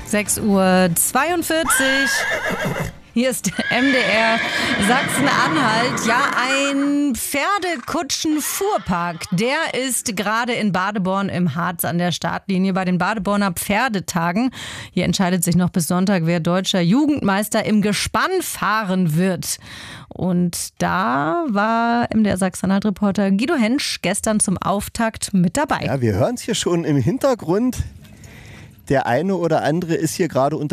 6:42 Uhr. Hier ist MDR Sachsen-Anhalt. Ja, ein Pferdekutschen-Fuhrpark, der ist gerade in Badeborn im Harz an der Startlinie bei den Badeborner Pferdetagen. Hier entscheidet sich noch bis Sonntag, wer deutscher Jugendmeister im Gespann fahren wird. Und da war MDR Sachsen-Anhalt-Reporter Guido Hensch gestern zum Auftakt mit dabei. Ja, wir hören es hier schon im Hintergrund. Der eine oder andere ist hier gerade